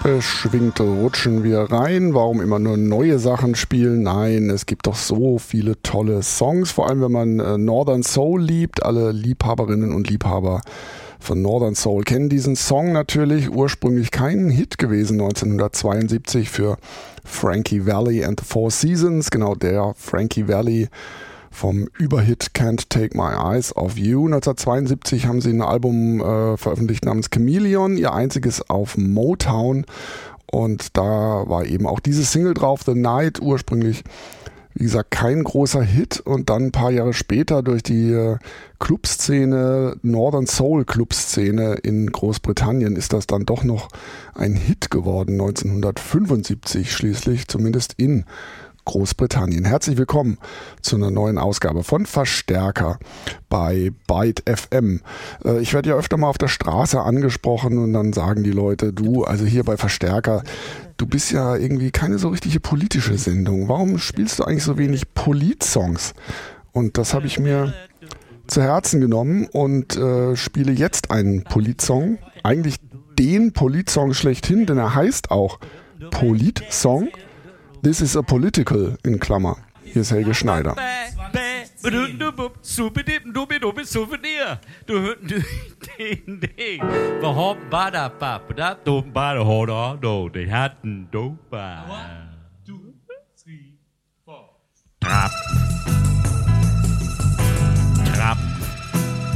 Beschwingt rutschen wir rein. Warum immer nur neue Sachen spielen? Nein, es gibt doch so viele tolle Songs. Vor allem, wenn man Northern Soul liebt. Alle Liebhaberinnen und Liebhaber von Northern Soul kennen diesen Song natürlich. Ursprünglich kein Hit gewesen, 1972 für Frankie Valli and the Four Seasons. Genau der Frankie Valli vom Überhit Can't Take My Eyes Off You. 1972 haben sie ein Album veröffentlicht namens Chameleon, ihr einziges auf Motown. Und da war eben auch diese Single drauf, The Night, ursprünglich, wie gesagt, kein großer Hit. Und dann ein paar Jahre später durch die Clubszene, Northern Soul Clubszene in Großbritannien ist das dann doch noch ein Hit geworden, 1975 schließlich, zumindest in Großbritannien. Herzlich willkommen zu einer neuen Ausgabe von Verstärker bei Byte FM. Ich werde ja öfter mal auf der Straße angesprochen und dann sagen die Leute, du, also hier bei Verstärker, du bist ja irgendwie keine so richtige politische Sendung. Warum spielst du eigentlich so wenig Polit-Songs? Und das habe ich mir zu Herzen genommen und spiele jetzt einen Polit-Song. Eigentlich den Polit-Song schlechthin, denn er heißt auch Polit-Song. This is a political, in Klammer. Hier ist Helge Schneider. Trap. Trap.